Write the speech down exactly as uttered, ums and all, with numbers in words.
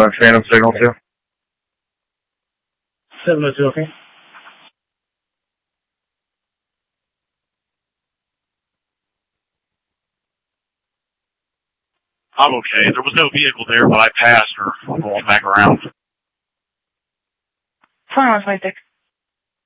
uh, Phantom signal two. seven oh two, okay. I'm okay. There was no vehicle there, but I passed her. I'm going back around. Fine, my dick.